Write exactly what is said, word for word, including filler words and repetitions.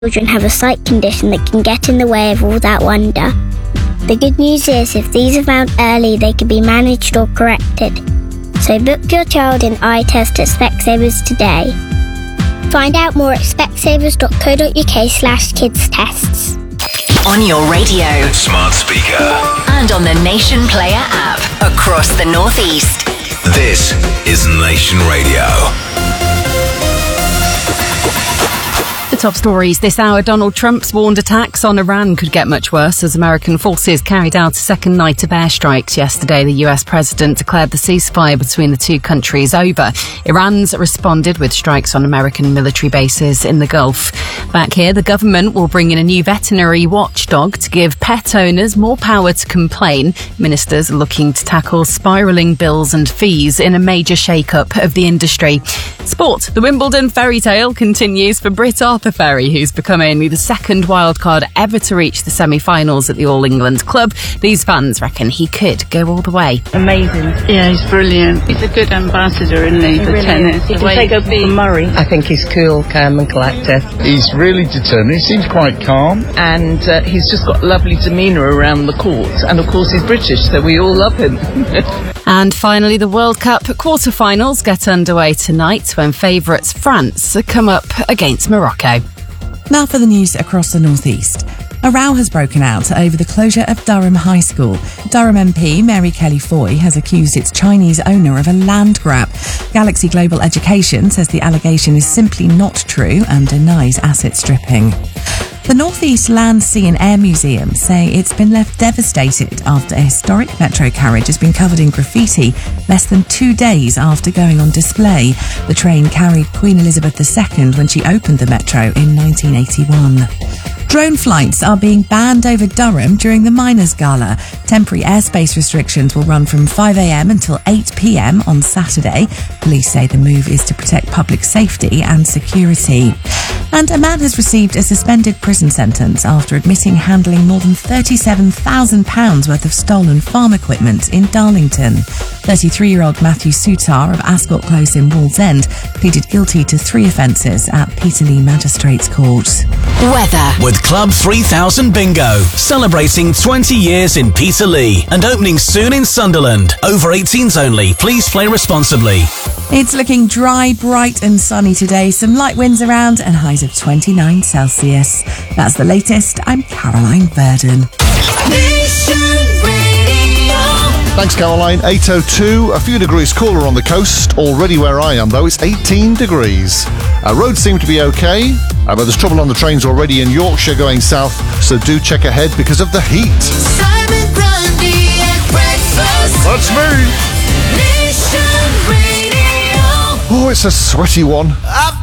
children have a sight condition that can get in the way of all that wonder. The good news is, if these are found early, they can be managed or corrected. So book your child in eye test at Specsavers today. Find out more at specsavers.co.uk slash kids tests. On your radio, smart speaker, and on the Nation Player app across the Northeast. This is Nation Radio. The top stories this hour. Donald Trump's warned attacks on Iran could get much worse as American forces carried out a second night of airstrikes yesterday. The U S president declared the ceasefire between the two countries over. Iran's responded with strikes on American military bases in the Gulf. Back here, the government will bring in a new veterinary watchdog to give pet owners more power to complain. Ministers are looking to tackle spiralling bills and fees in a major shake-up of the industry. Sport. The Wimbledon fairy tale continues for Britt Arthur Ferry, who's become only the second wildcard ever to reach the semi-finals at the All England Club. These fans reckon he could go all the way. Amazing. Yeah, he's brilliant. He's a good ambassador, isn't he, for tennis? He can take over from Murray. I think he's cool, calm and collected. He's really determined. He seems quite calm. And uh, he's just got lovely demeanour around the court. And of course he's British, so we all love him. And finally, the World Cup quarter-finals get underway tonight when favourites France come up against Morocco. Now for the news across the northeast. A row has broken out over the closure of Durham High School. Durham M P Mary Kelly Foy has accused its Chinese owner of a land grab. Galaxy Global Education says the allegation is simply not true and denies asset stripping. The North East Land, Sea and Air Museum say it's been left devastated after a historic metro carriage has been covered in graffiti less than two days after going on display. The train carried Queen Elizabeth the Second when she opened the metro in nineteen eighty-one. Drone flights are being banned over Durham during the Miners' Gala. Temporary airspace restrictions will run from five a.m. until eight p.m. on Saturday. Police say the move is to protect public safety and security. And a man has received a suspended prison sentence after admitting handling more than thirty-seven thousand pounds worth of stolen farm equipment in Darlington. thirty-three-year-old Matthew Sutar of Ascot Close in Wallsend pleaded guilty to three offences at Peterlee Magistrates Court. Weather. With Club three thousand Bingo, celebrating twenty years in Peterlee and opening soon in Sunderland. Over eighteens only. Please play responsibly. It's looking dry, bright and sunny today. Some light winds around and highs of twenty-nine Celsius. That's the latest. I'm Caroline Verdon. Thanks, Caroline. eight oh two, a few degrees cooler on the coast. Already where I am, though, it's eighteen degrees. Uh, roads seem to be okay, uh, but there's trouble on the trains already in Yorkshire going south, so do check ahead because of the heat. Simon Grundy at breakfast. That's me. Nation Radio. Oh, it's a sweaty one. I've